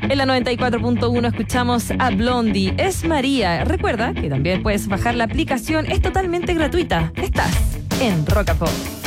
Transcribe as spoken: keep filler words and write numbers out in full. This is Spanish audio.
En la noventa y cuatro punto uno escuchamos a Blondie, Es María. Recuerda que también puedes bajar la aplicación, es totalmente gratuita. Estás en Rock and Pop.